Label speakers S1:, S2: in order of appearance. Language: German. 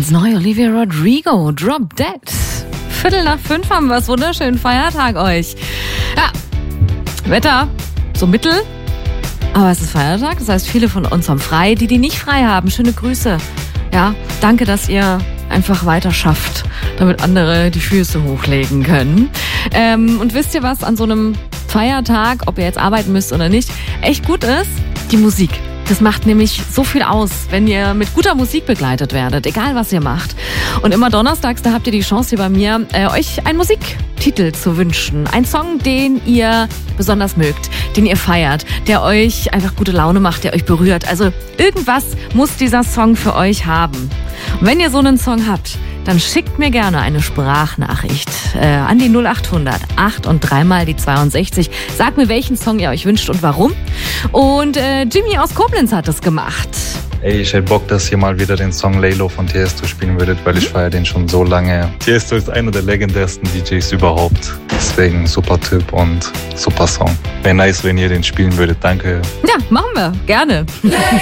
S1: Ganz neu, Olivia Rodrigo, Drop Dead. 4:45 haben wir es, wunderschönen Feiertag euch. Ja, Wetter, so mittel, aber es ist Feiertag, das heißt, viele von uns haben frei. Die nicht frei haben, schöne Grüße. Ja, danke, dass ihr einfach weiter schafft, damit andere die Füße hochlegen können. Und wisst ihr, was an so einem Feiertag, ob ihr jetzt arbeiten müsst oder nicht, echt gut ist? Die Musik. Das macht nämlich so viel aus, wenn ihr mit guter Musik begleitet werdet, egal was ihr macht. Und immer donnerstags, da habt ihr die Chance hier bei mir, euch einen Musiktitel zu wünschen. Ein Song, den ihr besonders mögt, den ihr feiert, der euch einfach gute Laune macht, der euch berührt. Also irgendwas muss dieser Song für euch haben. Und wenn ihr so einen Song habt, dann schickt mir gerne eine Sprachnachricht an die 0800 8 und 3 mal die 62. Sagt mir, welchen Song ihr euch wünscht und warum. Und Jimmy aus Koblenz hat es gemacht.
S2: Ey, ich hätte Bock, dass ihr mal wieder den Song Laylo von Tiesto spielen würdet, weil ich feiere den schon so lange. Tiesto ist einer der legendärsten DJs überhaupt. Deswegen super Typ und super Song. Wäre nice, wenn ihr den spielen würdet. Danke.
S1: Ja, machen wir. Gerne.